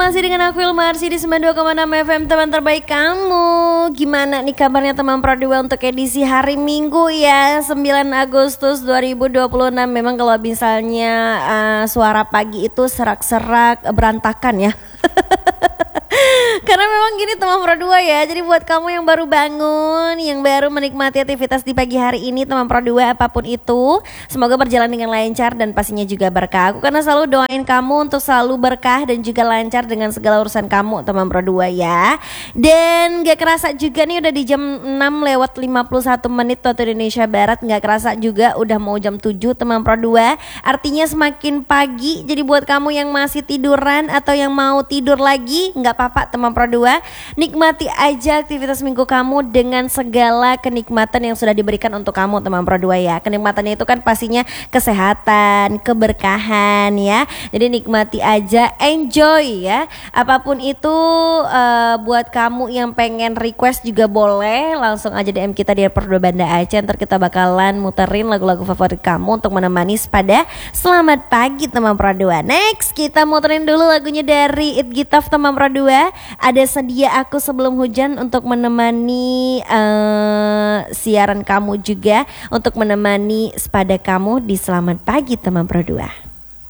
masih dengan aku Ilmarsi di 92,6 FM, teman terbaik kamu. Gimana nih kabarnya teman Pro 2 untuk edisi hari Minggu ya 9 Agustus 2026. Memang kalau misalnya suara pagi itu serak-serak berantakan ya. Karena memang gini teman Pro 2 ya. Jadi buat kamu yang baru bangun, yang baru menikmati aktivitas di pagi hari ini teman Pro 2 apapun itu, semoga berjalan dengan lancar dan pastinya juga berkah. Aku karena selalu doain kamu untuk selalu berkah dan juga lancar dengan segala urusan kamu teman Pro 2 ya. Dan gak kerasa juga nih udah di jam 6:51 waktu Indonesia Barat. Gak kerasa juga udah mau jam 7 teman Pro 2. Artinya semakin pagi. Jadi buat kamu yang masih tiduran atau yang mau tidur lagi, gak apa-apa teman Pro 2, nikmati aja aktivitas minggu kamu dengan segala kenikmatan yang sudah diberikan untuk kamu teman Pro 2 ya. Kenikmatannya itu kan pastinya kesehatan, keberkahan ya. Jadi nikmati aja, enjoy ya. Apapun itu buat kamu yang pengen request juga boleh, langsung aja DM kita di Pro 2 Banda Aceh. Ntar kita bakalan muterin lagu-lagu favorit kamu untuk menemani pada selamat pagi teman Pro 2. Next kita muterin dulu lagunya dari It Gitaf teman Pro 2. Ada Sedia Aku Sebelum Hujan untuk menemani siaran kamu juga, untuk menemani sepada kamu di selamat pagi teman Pro 2.